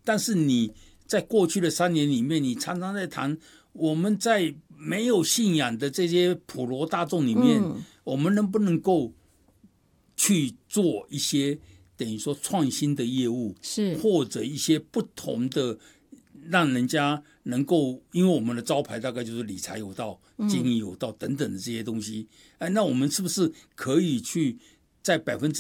但是你在过去的3年里面，你常常在谈我们在没有信仰的这些普罗大众里面，我们能不能够去做一些等于说创新的业务， 是或者一些不同的，让人家能够，因为我们的招牌大概就是理财有道、经营有道等等的这些东西，那我们是不是可以去在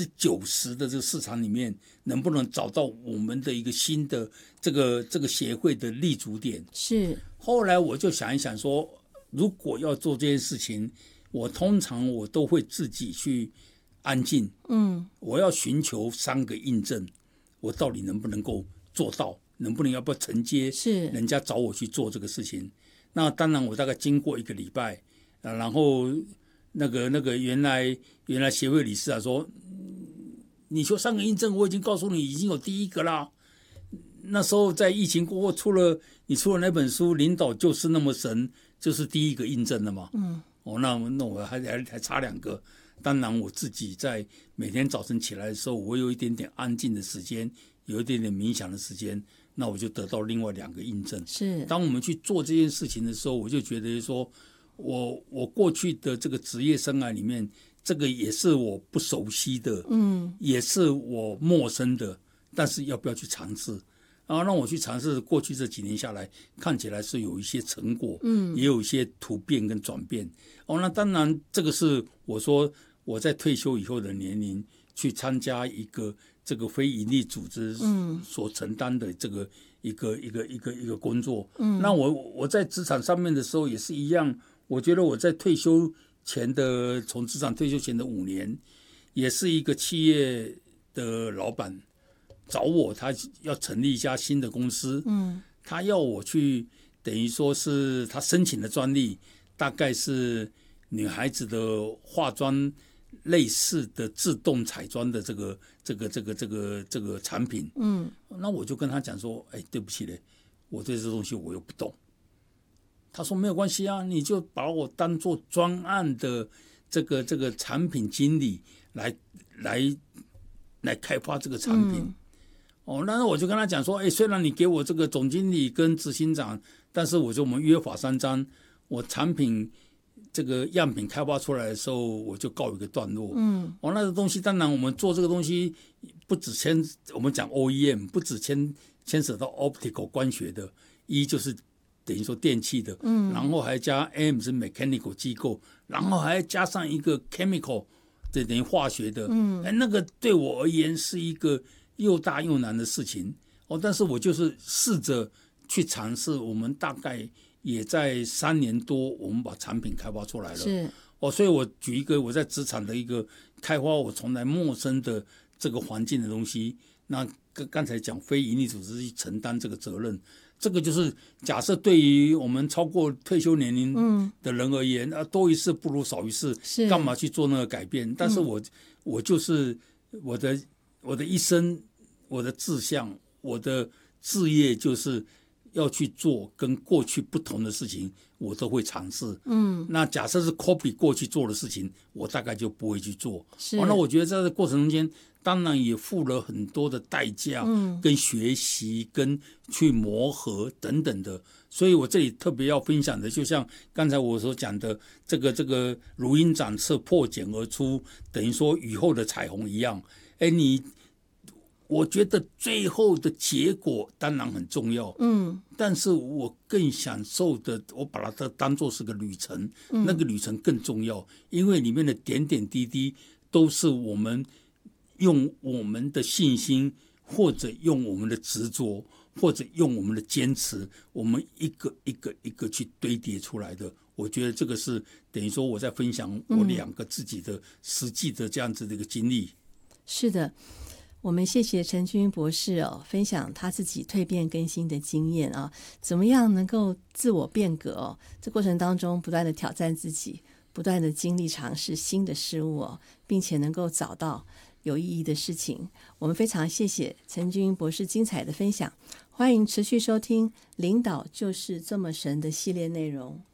90%的这个市场里面，能不能找到我们的一个新的这个协会的立足点？ 是。 后来我就想一想说，如果要做这件事情，通常我都会自己去安静，我要寻求3个印证，我到底能不能够做到，能不能要不要承接人家找我去做这个事情。那当然我大概经过1个礼拜，然后那个原来协会理事长说，你说3个印证，我已经告诉你已经有第1个啦。那时候在疫情过后你出了那本书，领导就是那么神，就是第1个印证了嘛。那我还差2个。当然我自己在每天早晨起来的时候，我有一点点安静的时间，有一点点冥想的时间，那我就得到另外2个印证。 是当我们去做这件事情的时候，我就觉得说我过去的这个职业生涯里面，这个也是我不熟悉的，也是我陌生的，但是要不要去尝试？然后让我去尝试，过去这几年下来，看起来是有一些成果，也有一些突变跟转变。那当然，这个是我说我在退休以后的年龄去参加一个这个非营利组织所承担的这个一个工作。那我在职场上面的时候也是一样，我觉得我在从职场退休前的5年，也是一个企业的老板找我，他要成立一家新的公司，他要我去，等于说是他申请的专利，大概是女孩子的化妆类似的自动彩妆的这个产品，那我就跟他讲说，对不起嘞，我对这东西我又不懂。他说没有关系啊，你就把我当做专案的这个产品经理来开发这个产品。那我就跟他讲说，虽然你给我这个总经理跟执行长，但是我们约法3章，我产品这个样品开发出来的时候，我就告一个段落。那个东西当然我们做这个东西不只我们讲 OEM， 不只牵扯到 optical 光学的，就是等于说电器的，然后还加 AM 是 mechanical 机构，然后还加上一个 chemical， 这等于化学的。那个对我而言是一个又大又难的事情。但是我就是试着去尝试，我们大概也在3年多，我们把产品开发出来了。 是所以我举一个我在职场的一个开发我从来陌生的这个环境的东西。那刚才讲非营利组织去承担这个责任，这个就是假设对于我们超过退休年龄的人而言，多一事不如少一事，干嘛去做那个改变？但是我就是我的一生，我的志向，我的志业就是要去做跟过去不同的事情，我都会尝试。那假设是 copy 过去做的事情，我大概就不会去做。那我觉得在这过程中间，当然也付了很多的代价，跟学习，跟去磨合等等的。所以我这里特别要分享的，就像刚才我所讲的，这个如鹰展翅，破茧而出，等于说雨后的彩虹一样。我觉得最后的结果当然很重要，但是我更享受的，我把它当作是个旅程，那个旅程更重要，因为里面的点点滴滴都是我们用我们的信心，或者用我们的执着，或者用我们的坚持，我们一个一个去堆叠出来的。我觉得这个是等于说我在分享我2个自己的实际的这样子的一个经历。 是的，我们谢谢陈君博士分享他自己蜕变更新的经验怎么样能够自我变革这过程当中不断的挑战自己，不断的经历尝试新的事物并且能够找到有意义的事情。我们非常谢谢陈君博士精彩的分享，欢迎持续收听《领导就是这么神》的系列内容。